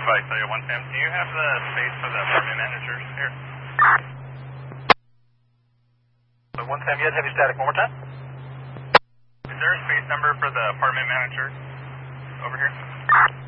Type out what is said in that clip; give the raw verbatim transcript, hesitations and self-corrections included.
Five, tell you one, Sam. Do you have the space for the apartment managers here? So one Sam, you had heavy static. One more time. Is there a space number for the apartment manager over here?